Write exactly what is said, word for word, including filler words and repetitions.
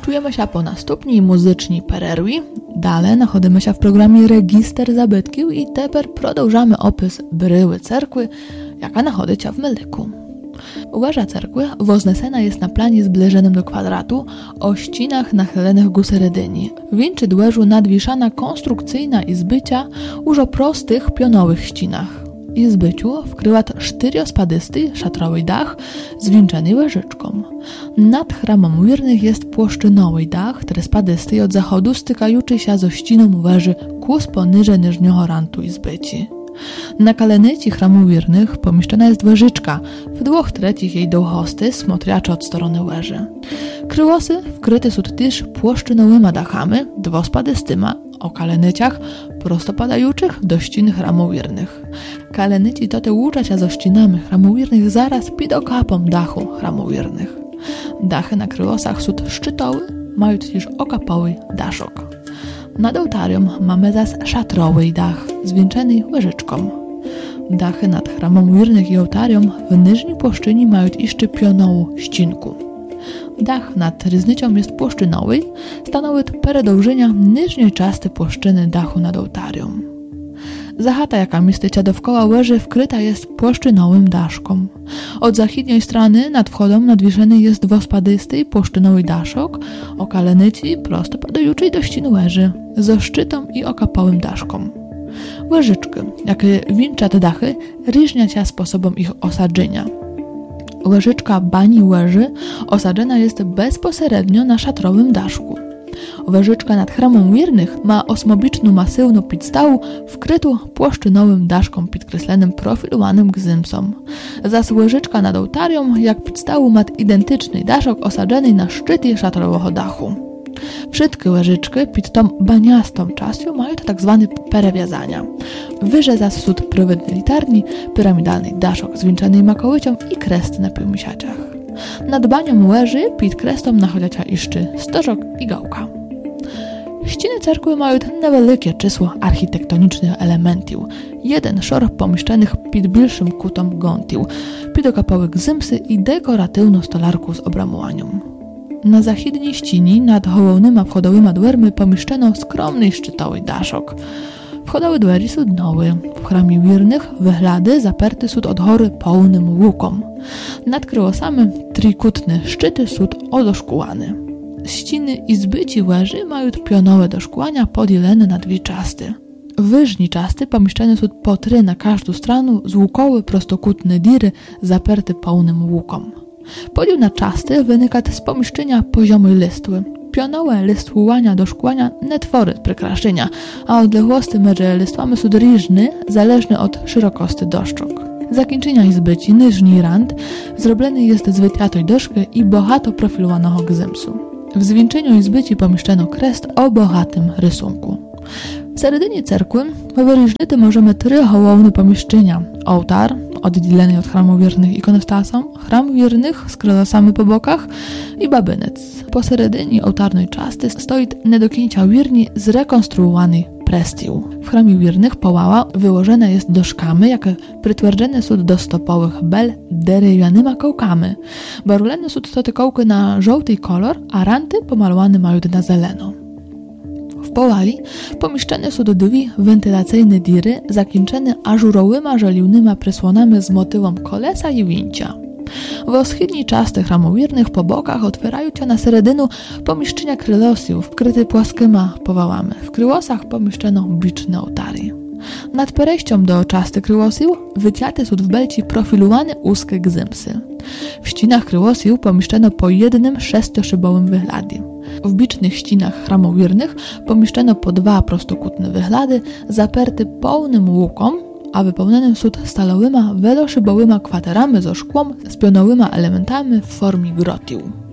Czujemy się po następnej muzycznej pererwie. Dalej nachodzimy się w programie Register zabytków i teraz продовжamy opis bryły cerkwy, jaka nachodzi się w Meldyku. Łaża cerkwy woznesena jest na planie zbliżonym do kwadratu o ścinach nachylonych ku seredyni. Wieńczy dłeżu nadwiszana konstrukcyjna izbycia już o prostych, pionowych ścinach. Izbyciu wkryła czterospadysty szatrowy dach zwieńczony łyżyczką. Nad chramą wiernych jest płoszczynowy dach, tryspadysty od zachodu stykajuczy się ze ściną węży kus poniżej niżnego rantu izbyci. Na kalenici chramu wiernych pomieszczona jest łyżyczka, w dwóch trecich jej dołhosty smotriacze od strony łyży. Kryłosy wkryte są też płoszczynowymi dachami, dwospadystyma, o kalenieciach prostopadajuczych do ścin chramu wiernych. Kalenici to te łucza się ze ścianami chramu wiernych zaraz pod okapą dachu chramu wiernych. Dachy na kryłosach są szczytowe, mają też okapowy daszok. Nad ołtarium mamy zaś szatrowy dach, zwieńczony łyżyczką. Dachy nad chramą wiernych i ołtarium w niżnej płaszczyźnie mają jeszcze pionową ścinkę. Dach nad ryznicą jest płaszczynowy, stanowi przedłużenie niżnej części płaszczyny dachu nad ołtarium. Zachata, jaka miestycia dookoła łyży, wkryta jest płaszczynowym daszkom. Od zachodniej strony nad wchodem nadwieszony jest dwospadysty płaszczynowy daszok, o kalenici prosto padajucej do ścin łyży, ze szczytą i okapowym daszkom. Łyżyczki, jakie wieńczą te dachy, różnią się sposobem ich osadzenia. Łyżyczka bani łyży osadzona jest bezpośrednio na szatrowym daszku. Łyżyczka nad chramą wiernych ma osmobiczną masywną podstawę wkrytą płaszczynowym daszkom podkreślonym profilowanym gzymsom. Zaś łyżyczka nad ołtarium jak podstawę ma identyczny daszok osadzony na szczycie szatrowego dachu. Wszystkie łyżyczki pod tą baniastą czasją mają tak zwane perewiązania. Wyżej zaś są prowadzeni litarni, piramidalny daszok zwieńczony makołycią i kresty na półmisiaciach. Nad banią łyży pod krestom nachodzą się jeszcze stożok i gałka. Ściany cerkwy mają niewielkie czysło architektonicznych elementów. Jeden szor pomieszczonych pod bliższym kutom gątił, pidokapowe gzymsy i dekoratywną stolarkę z obramowaniem. Na zachodniej ścianie nad głównymi wchodowymi dwermi pomieszczono skromny szczytowy daszok. Wchodowe dwery są nowe. W chramie wiernych wychlady zaperte są od góry pełnym łukom. Nad kryłosami trikutne szczyty są odoszkowane. Ściany i zbyci łyży mają pionowe doszkołania podzielone na dwie części. Wyżni części pomieszczone są po trzy na każdą stronę z łukowe prostokutne diry zaperte pełnym łukom. Podział na części wynika z pomieszczenia poziomej listwy. Pionowe listwowania do szkłania nie tworzy przykraszenia, a odległości między listwami są różne, zależne od szerokości doszczok. Zakończenia izbyci niżni rand zrobiony jest z wytratej doszki i bogato profilowanego gzymsu. W zwieńczeniu izbyci pomieszczono kres o bogatym rysunku. W seredynie cerkwy wyróżnić możemy trzy główne pomieszczenia: ołtar, oddzielony od chramu wiernych ikonostasą, chram wiernych z krylosami po bokach i babynec. Po seredynie ołtarnej części stoi nie do końca wierni zrekonstruowany prestił. W chramie wiernych połała wyłożona jest doszkami, jakie przytwierdzone są do stopowych bel drewnianymi kołkami. Barulene są to te kołki na żółty kolor, a ranty pomalowane mają na zeleno. W połali pomieszczone są dwie wentylacyjne diry zakończone ażurowymi żeliwnymi przysłonami z motywem kolesa i wincia. W wschodniej części chramu wiernych po bokach otwierają się na seredynu pomieszczenia krylosów wkryte płaskimi powałami. W kryłosach pomieszczono biczne ołtary. Nad przejściem do części kryłosów wycięte są w belci profilowane uskie gzymsy. W ścianach kryłosów pomieszczono po jednym sześcioszybowym wychladzie. W bicznych ścianach chramu wiernych pomieszczono po dwa prostokutne wychlady zaperte pełnym łukom, a wypełnionym są stalowymi, wieloszybowymi kwaterami ze szkłem z pionowymi elementami w formie grotiu.